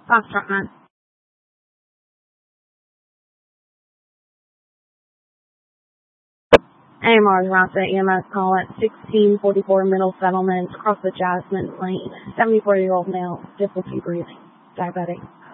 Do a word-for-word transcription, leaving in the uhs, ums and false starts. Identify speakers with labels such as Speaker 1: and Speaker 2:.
Speaker 1: Foxtrot nine. A M R Rasa E M S call at sixteen forty-four Middle Settlement, across the Jasmine Lane. seventy-four-year-old male, difficulty breathing, diabetic.